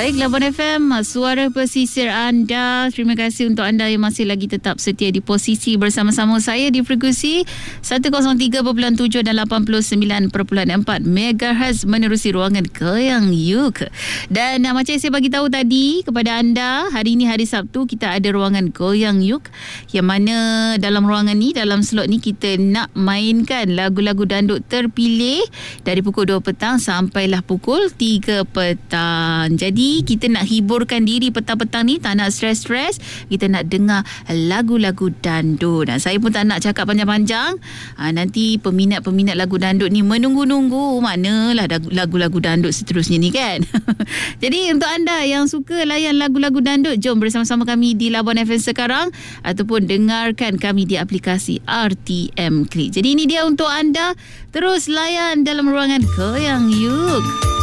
Baik, Labuan FM, suara pesisir anda. Terima kasih untuk anda yang masih lagi tetap setia di posisi bersama-sama saya di frekuensi 103.7 dan 89.4 MHz menerusi ruangan Goyang Yuk. Dan macam saya bagi tahu tadi kepada anda, hari ini hari Sabtu kita ada ruangan Goyang Yuk, yang mana dalam ruangan ni, dalam slot ni kita nak mainkan lagu-lagu dandut terpilih dari pukul 2 petang sampailah pukul 3 petang. Jadi kita nak hiburkan diri petang-petang ni, tak nak stres-stres, kita nak dengar lagu-lagu dandut. Saya pun tak nak cakap panjang-panjang, nanti peminat-peminat lagu dandut ni menunggu-nunggu manalah lagu-lagu dandut seterusnya ni kan. Jadi untuk anda yang suka layan lagu-lagu dandut, jom bersama-sama kami di Labuan FM sekarang, ataupun dengarkan kami di aplikasi RTM Klik. Jadi ini dia untuk anda, terus layan dalam ruangan Goyang Yuk.